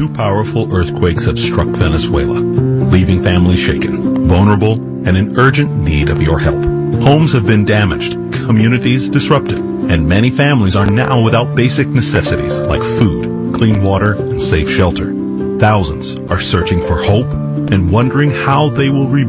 two powerful earthquakes have struck Venezuela, leaving families shaken, vulnerable, and in urgent need of your help. Homes have been damaged, communities disrupted, and many families are now without basic necessities like food, clean water, and safe shelter. Thousands are searching for hope and wondering how they will rebuild